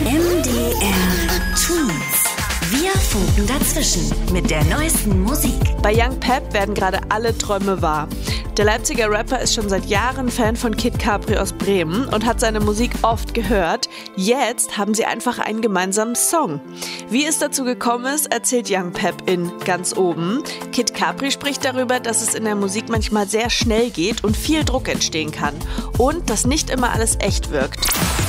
MDR Twins. Wir funken dazwischen mit der neuesten Musik. Bei Young Pep werden gerade alle Träume wahr. Der Leipziger Rapper ist schon seit Jahren Fan von Kid Capri aus Bremen und hat seine Musik oft gehört. Jetzt haben sie einfach einen gemeinsamen Song. Wie es dazu gekommen ist, erzählt Young Pep in Ganz oben. Kid Capri spricht darüber, dass es in der Musik manchmal sehr schnell geht und viel Druck entstehen kann. Und dass nicht immer alles echt wirkt.